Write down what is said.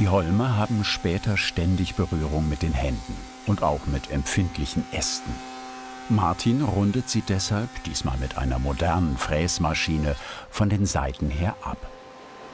Die Holme haben später ständig Berührung mit den Händen und auch mit empfindlichen Ästen. Martin rundet sie deshalb, diesmal mit einer modernen Fräsmaschine, von den Seiten her ab.